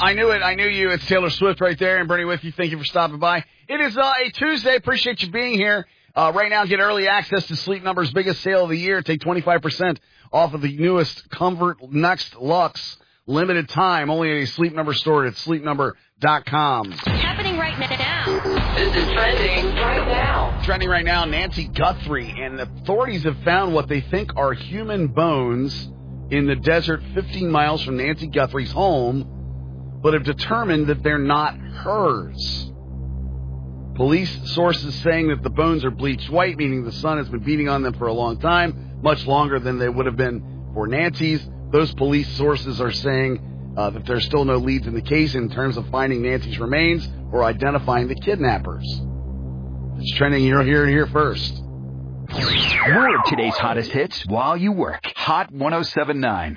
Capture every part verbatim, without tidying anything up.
I knew it. I knew you. It's Taylor Swift right there, and Bernie with you. Thank you for stopping by. It is uh, a Tuesday. Appreciate you being here. Uh, right now, get early access to Sleep Number's biggest sale of the year. Take twenty-five percent off of the newest Comfort Next Luxe. Limited time, only at a Sleep Number store at sleep number dot com. Happening right now. This is trending right now. Trending right now, Nancy Guthrie, and authorities have found what they think are human bones in the desert fifteen miles from Nancy Guthrie's home, but have determined that they're not hers. Police sources saying that the bones are bleached white, meaning the sun has been beating on them for a long time, much longer than they would have been for Nancy's. Those police sources are saying uh, that there's still no leads in the case in terms of finding Nancy's remains or identifying the kidnappers. It's trending. You're here here first. More of today's hottest hits while you work. Hot one oh seven point nine.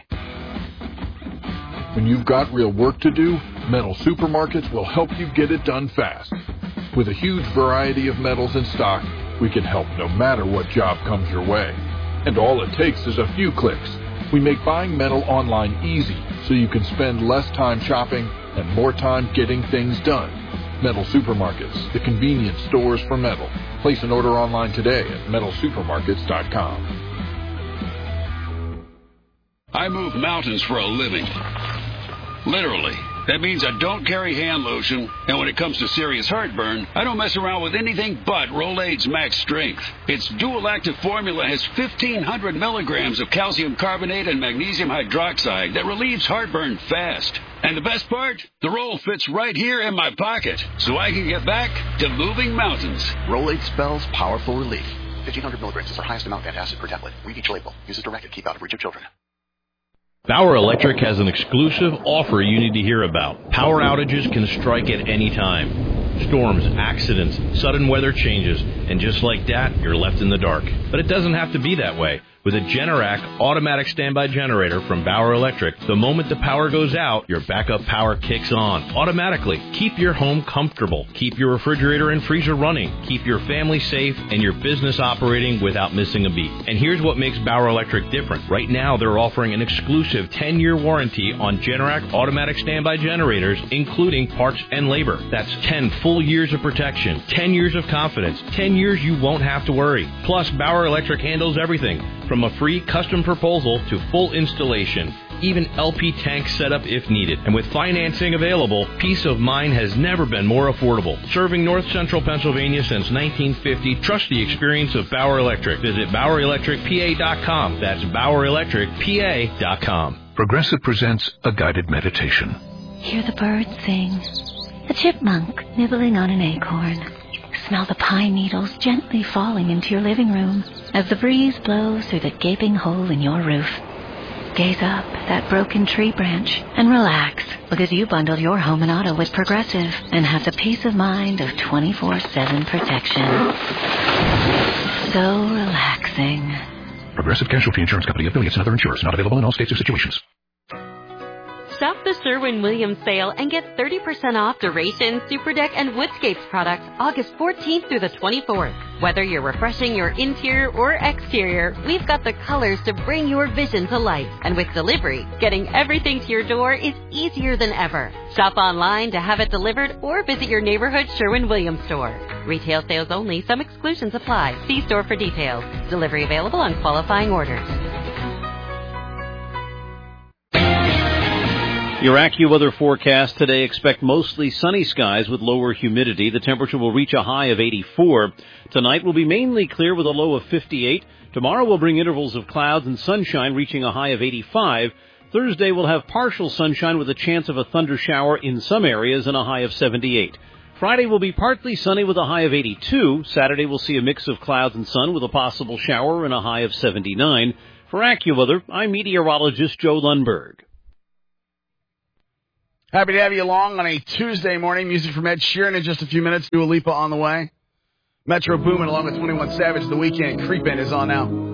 When you've got real work to do, Metal Supermarkets will help you get it done fast. With a huge variety of metals in stock, we can help no matter what job comes your way. And all it takes is a few clicks. We make buying metal online easy so you can spend less time shopping and more time getting things done. Metal Supermarkets, the convenience stores for metal. Place an order online today at metal supermarkets dot com. I move mountains for a living. Literally. That means I don't carry hand lotion, and when it comes to serious heartburn, I don't mess around with anything but Rolaids Max Strength. Its dual-active formula has fifteen hundred milligrams of calcium carbonate and magnesium hydroxide that relieves heartburn fast. And the best part? The roll fits right here in my pocket, so I can get back to moving mountains. Rolaids spells powerful relief. fifteen hundred milligrams is our highest amount of antacid per tablet. Read each label. Use as directed. Keep out of reach of children. Bauer Electric has an exclusive offer you need to hear about. Power outages can strike at any time. Storms, accidents, sudden weather changes, and just like that, you're left in the dark. But it doesn't have to be that way. With a Generac automatic standby generator from Bauer Electric, the moment the power goes out, your backup power kicks on automatically. Keep your home comfortable. Keep your refrigerator and freezer running. Keep your family safe and your business operating without missing a beat. And here's what makes Bauer Electric different. Right now, they're offering an exclusive ten-year warranty on Generac automatic standby generators, including parts and labor. That's ten full years of protection, ten years of confidence, ten years you won't have to worry. Plus, Bauer Electric handles everything from a free custom proposal to full installation, even L P tank setup if needed. And with financing available, peace of mind has never been more affordable. Serving North Central Pennsylvania since nineteen fifty, trust the experience of Bauer Electric. Visit Bauer Electric P A dot com. That's Bauer Electric P A dot com. Progressive presents a guided meditation. Hear the birds sing. A chipmunk nibbling on an acorn. Smell the pine needles gently falling into your living room as the breeze blows through the gaping hole in your roof. Gaze up at that broken tree branch and relax, because you bundled your home and auto with Progressive and have the peace of mind of twenty-four seven protection. So relaxing. Progressive Casualty Insurance Company, affiliates, and other insurers. Not available in all states or situations. Shop the Sherwin-Williams sale and get thirty percent off Duration, Superdeck, and Woodscapes products August fourteenth through the twenty-fourth. Whether you're refreshing your interior or exterior, we've got the colors to bring your vision to life. And with delivery, getting everything to your door is easier than ever. Shop online to have it delivered or visit your neighborhood Sherwin-Williams store. Retail sales only. Some exclusions apply. See store for details. Delivery available on qualifying orders. Your AccuWeather forecast today, expect mostly sunny skies with lower humidity. The temperature will reach a high of eighty-four. Tonight will be mainly clear with a low of fifty-eight. Tomorrow will bring intervals of clouds and sunshine reaching a high of eighty-five. Thursday will have partial sunshine with a chance of a thunder shower in some areas and a high of seventy-eight. Friday will be partly sunny with a high of eighty-two. Saturday will see a mix of clouds and sun with a possible shower and a high of seventy-nine. For AccuWeather, I'm meteorologist Joe Lundberg. Happy to have you along on a Tuesday morning. Music from Ed Sheeran in just a few minutes. Dua Lipa on the way. Metro Boomin along with twenty-one Savage. The Weekend. Creepin' is on now.